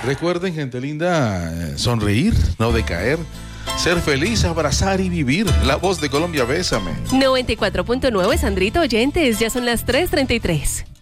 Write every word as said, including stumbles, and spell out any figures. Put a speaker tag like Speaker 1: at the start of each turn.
Speaker 1: Recuerden, gente linda, eh, sonreír, no decaer, ser feliz, abrazar y vivir. La voz de Colombia, bésame.
Speaker 2: noventa y cuatro punto nueve, Sandrito, oyentes, ya son las tres treinta y tres.